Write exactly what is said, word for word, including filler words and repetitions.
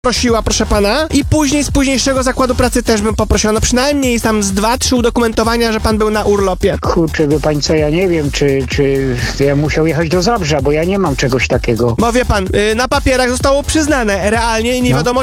prosiła, proszę pana, i później z późniejszego zakładu pracy też bym poprosiła, no przynajmniej tam z dwa, trzy udokumentowania, że pan był na urlopie. Kurczę, wie pan co, ja nie wiem, czy, czy ja musiał jechać do Zabrza, bo ja nie mam czegoś takiego. Bo wie pan, y, na papierach zostało przyznane realnie i nie No. wiadomo